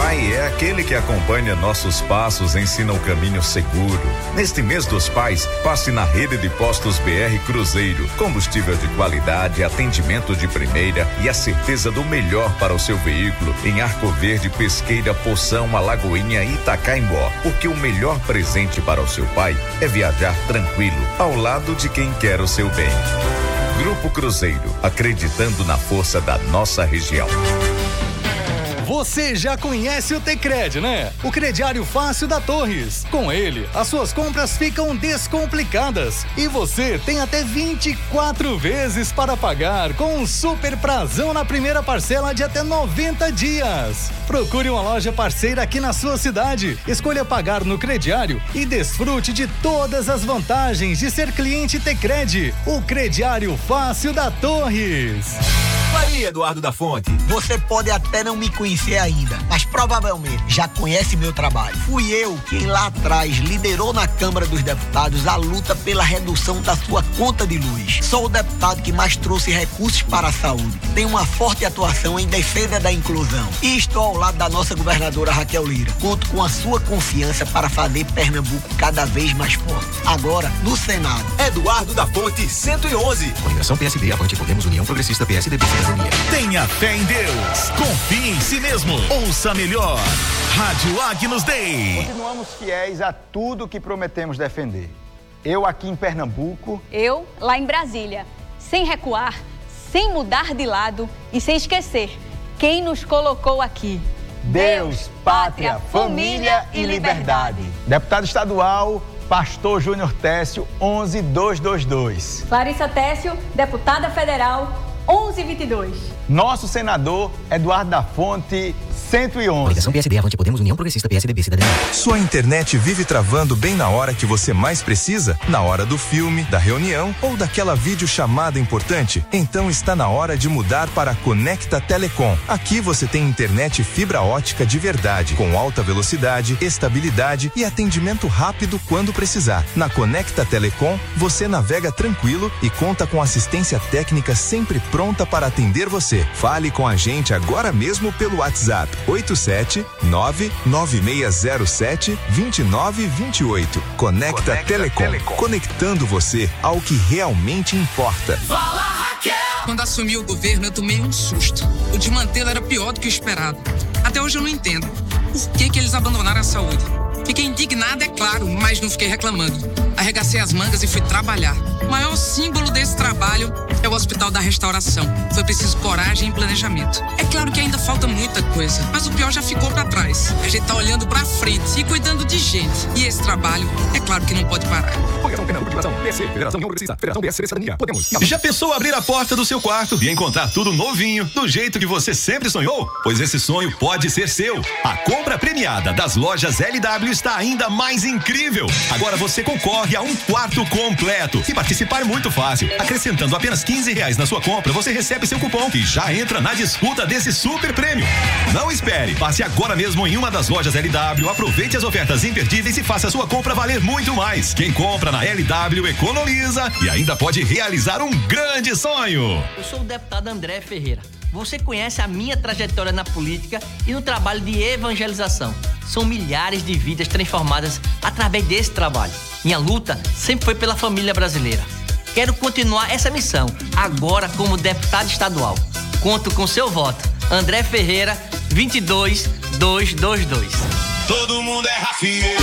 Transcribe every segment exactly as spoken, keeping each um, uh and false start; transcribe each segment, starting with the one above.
pai é aquele que acompanha nossos passos, ensina o caminho seguro. Neste mês dos pais, passe na rede de postos B R Cruzeiro. Combustível de qualidade, atendimento de primeira e a certeza do melhor para o seu veículo em Arco Verde, Pesqueira, Poção, Alagoinha e Itacaimbó. Porque o melhor presente para o seu pai é viajar tranquilo, ao lado de quem quer o seu bem. Grupo Cruzeiro, acreditando na força da nossa região. Você já conhece o Tecred, né? O crediário fácil da Torres. Com ele, as suas compras ficam descomplicadas e você tem até vinte e quatro vezes para pagar com um super prazão na primeira parcela de até noventa dias. Procure uma loja parceira aqui na sua cidade. Escolha pagar no crediário e desfrute de todas as vantagens de ser cliente Tecred, o crediário fácil da Torres. Aí, Eduardo da Fonte. Você pode até não me conhecer ainda, mas provavelmente já conhece meu trabalho. Fui eu quem lá atrás liderou na Câmara dos Deputados a luta pela redução da sua conta de luz. Sou o deputado que mais trouxe recursos para a saúde. Tenho uma forte atuação em defesa da inclusão. E estou ao lado da nossa governadora Raquel Lira. Conto com a sua confiança para fazer Pernambuco cada vez mais forte. Agora, no Senado. Eduardo da Fonte, cento e onze. Coligação P S D, Avante, Podemos, União Progressista, P S D B. Tenha fé em Deus, confie em si mesmo, ouça melhor. Rádio Agnus Dei. Continuamos fiéis a tudo que prometemos defender. Eu aqui em Pernambuco. Eu lá em Brasília. Sem recuar, sem mudar de lado e sem esquecer quem nos colocou aqui. Deus, pátria, família e liberdade. Deputado estadual, Pastor Júnior Técio, onze mil duzentos e vinte e dois. Clarissa Técio, deputada federal, onze mil e vinte e dois. Nosso senador, Eduardo da Fonte, cento e onze. Coligação P S D, Avante, Podemos, União Progressista, P S D B, Cidadania. Sua internet vive travando bem na hora que você mais precisa? Na hora do filme, da reunião ou daquela videochamada importante? Então está na hora de mudar para a Conecta Telecom. Aqui você tem internet fibra ótica de verdade, com alta velocidade, estabilidade e atendimento rápido quando precisar. Na Conecta Telecom, você navega tranquilo e conta com assistência técnica sempre pronta para atender você. Fale com a gente agora mesmo pelo WhatsApp oito sete nove nove seis zero sete dois nove dois oito. Conecta, Conecta Telecom, Telecom, conectando você ao que realmente importa. Fala, Raquel! Quando assumiu o governo, eu tomei um susto. O de mantê-lo era pior do que o esperado. Até hoje eu não entendo por que que eles abandonaram a saúde. Fiquei indignado, é claro, mas não fiquei reclamando. Arregacei as mangas e fui trabalhar. O maior símbolo desse trabalho é o Hospital da Restauração. Foi preciso coragem e planejamento. É claro que ainda falta muita coisa, mas o pior já ficou pra trás. A gente tá olhando pra frente e cuidando de gente. E esse trabalho, é claro que não pode parar. Federação Pernambuco de P S, Federação União Progressista, Federação P S D Cidadania. Podemos. Já pensou abrir a porta do seu quarto e encontrar tudo novinho, do jeito que você sempre sonhou? Pois esse sonho pode ser seu. A compra premiada das lojas L W está ainda mais incrível. Agora você concorre a um quarto completo. E participar é muito fácil. Acrescentando apenas quinze reais na sua compra, você recebe seu cupom que já entra na disputa desse super prêmio. Não espere. Passe agora mesmo em uma das lojas L W, aproveite as ofertas imperdíveis e faça a sua compra valer muito mais. Quem compra na L W economiza e ainda pode realizar um grande sonho. Eu sou o deputado André Ferreira. Você conhece a minha trajetória na política e no trabalho de evangelização. São milhares de vidas transformadas através desse trabalho. Minha luta sempre foi pela família brasileira. Quero continuar essa missão, agora como deputado estadual. Conto com seu voto. André Ferreira, vinte e dois mil duzentos e vinte e dois. Todo mundo é Rafiel.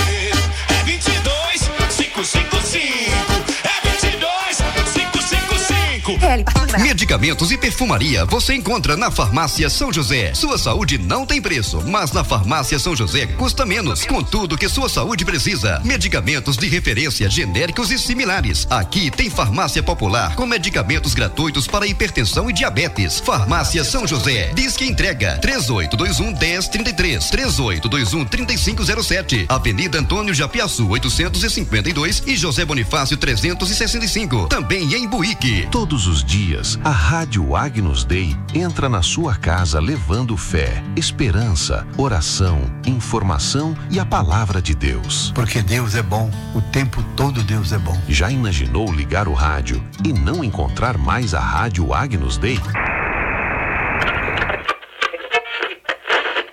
É vinte e dois mil quinhentos e cinquenta e cinco. É vinte e dois mil quinhentos e cinquenta e cinco. Medicamentos e perfumaria você encontra na Farmácia São José. Sua saúde não tem preço, mas na Farmácia São José custa menos, com tudo que sua saúde precisa. Medicamentos de referência, genéricos e similares. Aqui tem farmácia popular com medicamentos gratuitos para hipertensão e diabetes. Farmácia São José. Diz que entrega três oito dois um, um zero três três, três oito dois um, três cinco zero sete. Avenida Antônio Japiaçu oitocentos e cinquenta e dois e José Bonifácio trezentos e sessenta e cinco. Também em Buíque. Todos os dias, a Rádio Agnus Dei entra na sua casa levando fé, esperança, oração, informação e a palavra de Deus. Porque Deus é bom, o tempo todo Deus é bom. Já imaginou ligar o rádio e não encontrar mais a Rádio Agnus Dei?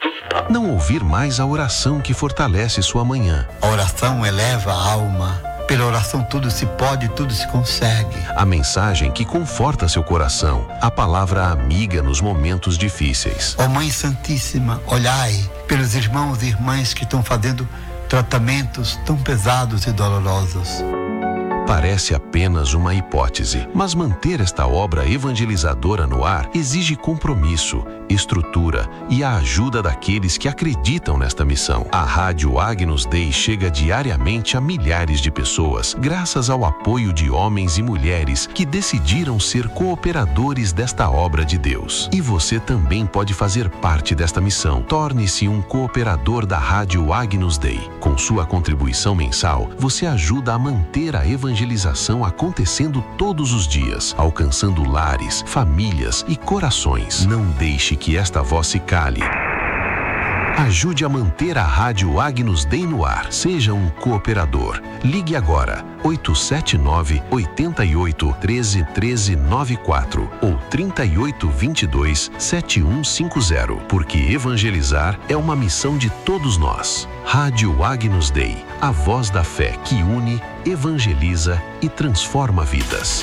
não ouvir mais a oração que fortalece sua manhã. A oração eleva a alma. Pela oração tudo se pode, tudo se consegue. A mensagem que conforta seu coração, a palavra amiga nos momentos difíceis. Ó Mãe Santíssima, olhai pelos irmãos e irmãs que estão fazendo tratamentos tão pesados e dolorosos. Parece apenas uma hipótese, mas manter esta obra evangelizadora no ar exige compromisso, estrutura e a ajuda daqueles que acreditam nesta missão. A Rádio Agnus Dei chega diariamente a milhares de pessoas, graças ao apoio de homens e mulheres que decidiram ser cooperadores desta obra de Deus. E você também pode fazer parte desta missão. Torne-se um cooperador da Rádio Agnus Dei. Com sua contribuição mensal, você ajuda a manter a evangelização evangelização acontecendo todos os dias, alcançando lares, famílias e corações. Não deixe que esta voz se cale. Ajude a manter a Rádio Agnus Dei no ar. Seja um cooperador. Ligue agora oito sete nove, oito oito, um três, um três nove quatro ou trinta e oito, vinte e dois, setenta e um cinquenta, porque evangelizar é uma missão de todos nós. Rádio Agnus Dei, a voz da fé que une, evangeliza e transforma vidas.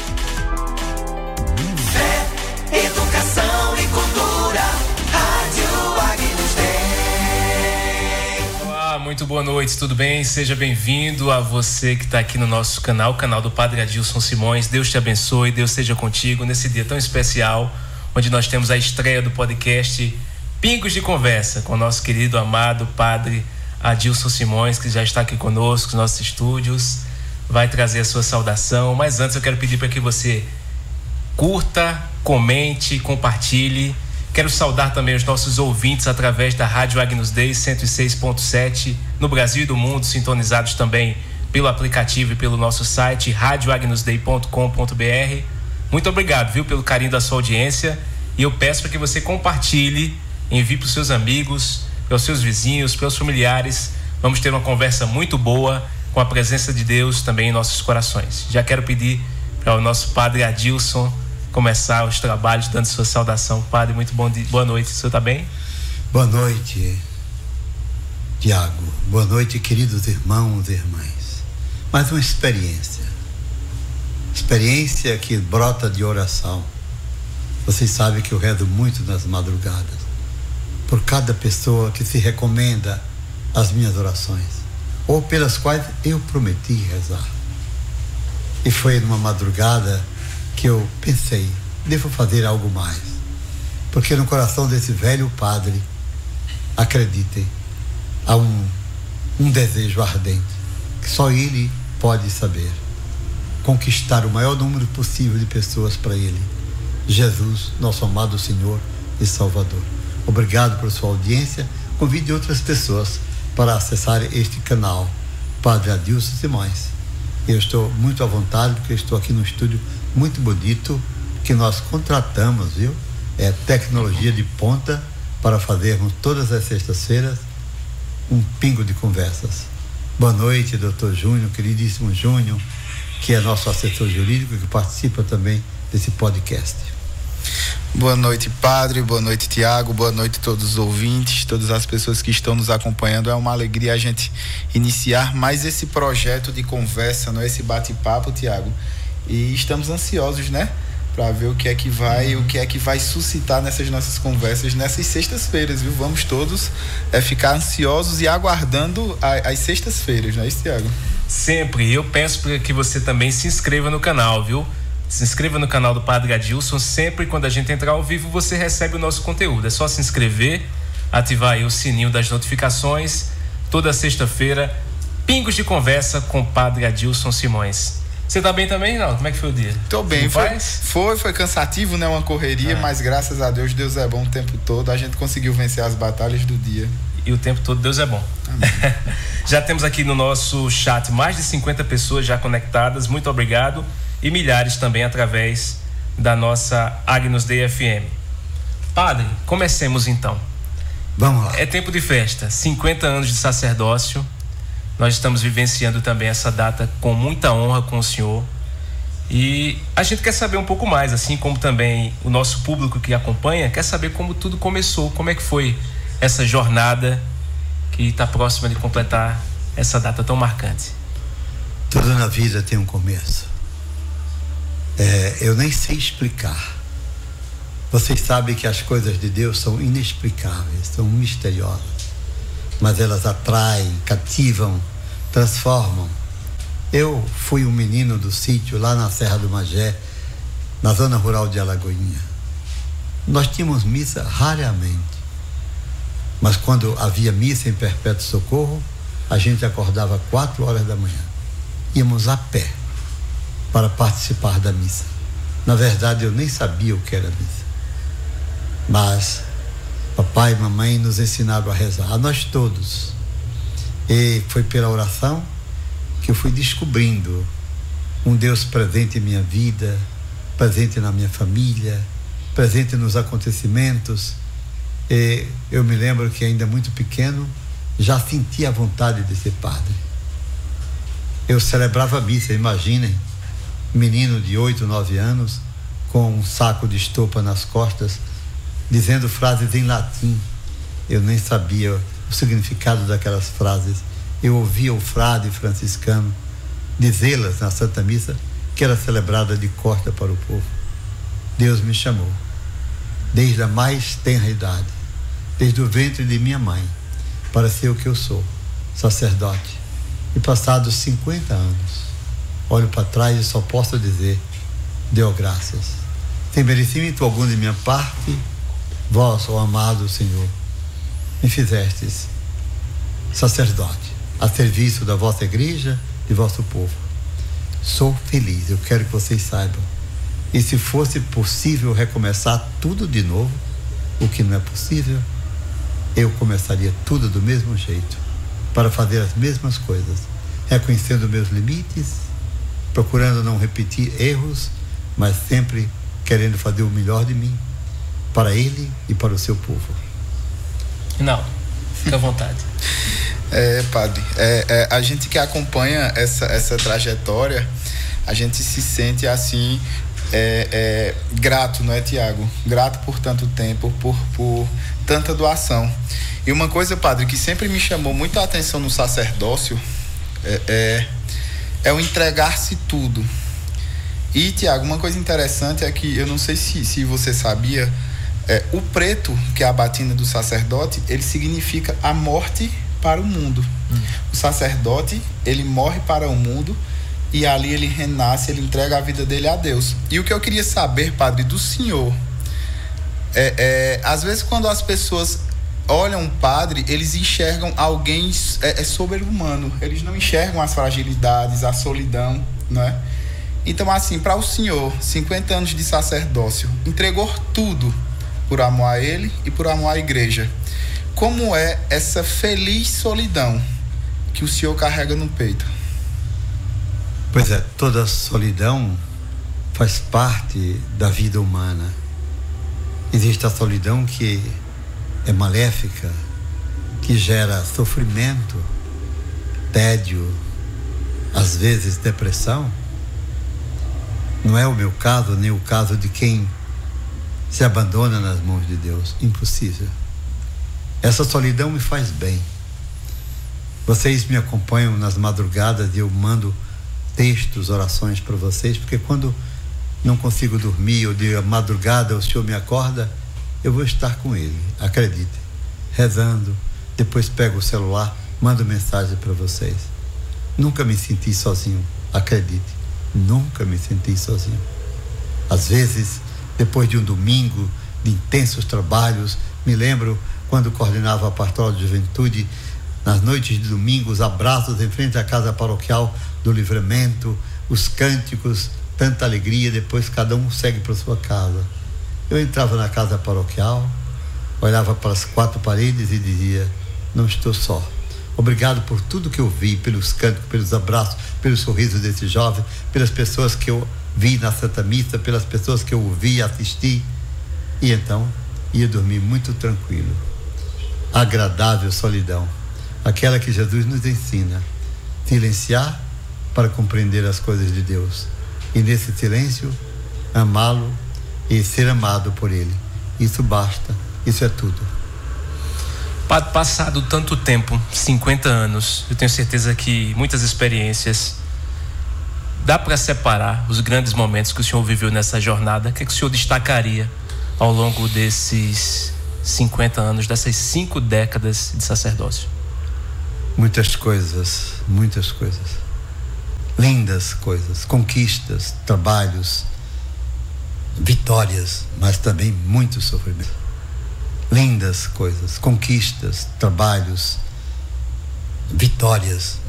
Fé, educação e cultura. Rádio Agnus Dei. Olá, muito boa noite, tudo bem? Seja bem-vindo a você que está aqui no nosso canal, o canal do Padre Adilson Simões. Deus te abençoe, Deus seja contigo nesse dia tão especial, onde nós temos a estreia do podcast Pingos de Conversa, com o nosso querido, amado Padre Adilson Simões, que já está aqui conosco nos nossos estúdios, vai trazer a sua saudação. Mas antes eu quero pedir para que você curta, comente, compartilhe. Quero saudar também os nossos ouvintes através da Rádio Agnus Dei cento e seis ponto sete no Brasil e do mundo, sintonizados também pelo aplicativo e pelo nosso site rádio agnus dei ponto com ponto b r. Muito obrigado, viu, pelo carinho da sua audiência, e eu peço para que você compartilhe, envie para os seus amigos, para os seus vizinhos, para os familiares. Vamos ter uma conversa muito boa com a presença de Deus também em nossos corações. Já quero pedir para o nosso Padre Adilson começar os trabalhos dando sua saudação. Padre, muito bom dia, boa noite. O senhor está bem? Boa noite, Tiago. Boa noite, queridos irmãos e irmãs. Mais uma experiência. Experiência que brota de oração. Vocês sabem que eu rezo muito nas madrugadas por cada pessoa que se recomenda às minhas orações, ou pelas quais eu prometi rezar. E foi numa madrugada que eu pensei, devo fazer algo mais, porque no coração desse velho padre, acreditem, há um, um desejo ardente, que só ele pode saber, conquistar o maior número possível de pessoas para ele, Jesus, nosso amado Senhor e Salvador. Obrigado por sua audiência. Convide outras pessoas para acessar este canal, Padre Adilson Simões. Eu estou muito à vontade, porque estou aqui no estúdio muito bonito, que nós contratamos, viu? É tecnologia de ponta para fazermos todas as sextas-feiras um pingo de conversas. Boa noite, doutor Júnior, queridíssimo Júnior, que é nosso assessor jurídico, que participa também desse podcast. Boa noite, Padre, boa noite, Tiago, boa noite a todos os ouvintes, todas as pessoas que estão nos acompanhando. É uma alegria a gente iniciar mais esse projeto de conversa, não é? Esse bate-papo, Tiago, e estamos ansiosos, né, para ver o que é que vai, uhum. o que é que vai suscitar nessas nossas conversas, nessas sextas-feiras, viu? Vamos todos é, ficar ansiosos e aguardando a, as sextas-feiras, não é isso, Tiago? Sempre. Eu peço para que você também se inscreva no canal, viu? Se inscreva no canal do Padre Adilson. Sempre quando a gente entrar ao vivo, você recebe o nosso conteúdo. É só se inscrever, ativar aí o sininho das notificações. Toda sexta-feira, Pingos de Conversa com o Padre Adilson Simões. Você tá bem também, não? Como é que foi o dia? Tô bem, foi, foi, foi cansativo, né? Uma correria, é. Mas graças a Deus, Deus é bom o tempo todo. A gente conseguiu vencer as batalhas do dia. E o tempo todo Deus é bom. Já temos aqui no nosso chat mais de cinquenta pessoas já conectadas. Muito obrigado. E milhares também através da nossa Agnus Dei F M. Padre, comecemos então. Vamos lá. É tempo de festa, cinquenta anos de sacerdócio. Nós estamos vivenciando também essa data com muita honra com o senhor. E a gente quer saber um pouco mais, assim como também o nosso público que acompanha, quer saber como tudo começou, como é que foi essa jornada que está próxima de completar essa data tão marcante? Tudo na vida tem um começo. É, eu nem sei explicar. Vocês sabem que as coisas de Deus são inexplicáveis, são misteriosas, mas elas atraem, cativam, transformam. Eu fui um menino do sítio lá na Serra do Magé, na zona rural de Alagoinha. Nós tínhamos missa raramente, mas quando havia missa em Perpétuo Socorro, a gente acordava quatro horas da manhã. Íamos a pé para participar da missa. Na verdade, eu nem sabia o que era missa, mas papai e mamãe nos ensinaram a rezar, a nós todos. E foi pela oração que eu fui descobrindo um Deus presente em minha vida, presente na minha família, presente nos acontecimentos. E eu me lembro que ainda muito pequeno já sentia a vontade de ser padre. Eu celebrava a missa, imaginem, menino de oito, nove anos, com um saco de estopa nas costas, dizendo frases em latim. Eu nem sabia o significado daquelas frases. Eu ouvia o frade franciscano dizê-las na Santa Missa, que era celebrada de costa para o povo. Deus me chamou, desde a mais tenra idade, desde o ventre de minha mãe, para ser o que eu sou, sacerdote. E passados cinquenta anos, olho para trás e só posso dizer, deu graças. Sem merecimento algum de minha parte, vós, ó amado Senhor, me fizestes sacerdote, a serviço da vossa igreja e vosso povo. Sou feliz, eu quero que vocês saibam. E se fosse possível recomeçar tudo de novo, o que não é possível, eu começaria tudo do mesmo jeito, para fazer as mesmas coisas, reconhecendo meus limites, procurando não repetir erros, mas sempre querendo fazer o melhor de mim, para ele e para o seu povo. Não, fica à vontade. É, padre, é, é, a gente que acompanha essa, essa trajetória, a gente se sente assim, é, é, grato, não é, Tiago? Grato por tanto tempo, por, por tanta doação. E uma coisa, padre, que sempre me chamou muito a atenção no sacerdócio é, é, é o entregar-se tudo. E, Tiago, uma coisa interessante é que, eu não sei se, se você sabia, é, o preto, que é a batina do sacerdote, ele significa a morte para o mundo. Hum. O sacerdote, ele morre para o mundo e ali ele renasce, ele entrega a vida dele a Deus. E o que eu queria saber, padre, do senhor, é, é às vezes quando as pessoas olham um padre, eles enxergam alguém é, é sobre-humano, eles não enxergam as fragilidades, a solidão, não é? Então, assim, para o senhor, cinquenta anos de sacerdócio, entregou tudo por amor a ele e por amor à igreja. Como é essa feliz solidão que o senhor carrega no peito? Pois é, toda solidão faz parte da vida humana. Existe a solidão que é maléfica, que gera sofrimento, tédio, às vezes depressão. Não é o meu caso, nem o caso de quem se abandona nas mãos de Deus. Impossível. Essa solidão me faz bem. Vocês me acompanham nas madrugadas e eu mando textos, orações para vocês, porque quando não consigo dormir ou de madrugada o Senhor me acorda, eu vou estar com Ele, acredite, rezando, depois pego o celular, mando mensagem para vocês. Nunca me senti sozinho, acredite, nunca me senti sozinho. Às vezes, depois de um domingo de intensos trabalhos, me lembro quando coordenava a pastoral de juventude, nas noites de domingo, os abraços em frente à casa paroquial do Livramento, os cânticos, tanta alegria, depois cada um segue para sua casa. Eu entrava na casa paroquial, olhava para as quatro paredes e dizia, não estou só. Obrigado por tudo que eu vi, pelos cânticos, pelos abraços, pelo sorriso desse jovem, pelas pessoas que eu vi na Santa Missa, pelas pessoas que eu ouvi e assisti. E então, ia dormir muito tranquilo. Agradável solidão, aquela que Jesus nos ensina, silenciar para compreender as coisas de Deus. E nesse silêncio, amá-lo e ser amado por Ele. Isso basta, isso é tudo. Padre, passado tanto tempo, cinquenta anos, eu tenho certeza que muitas experiências, dá para separar os grandes momentos que o senhor viveu nessa jornada? O que, é que o senhor destacaria ao longo desses cinquenta anos, dessas cinco décadas de sacerdócio? Muitas coisas, muitas coisas. Lindas coisas, conquistas, trabalhos, vitórias, mas também muito sofrimento. Lindas coisas, conquistas, trabalhos, vitórias,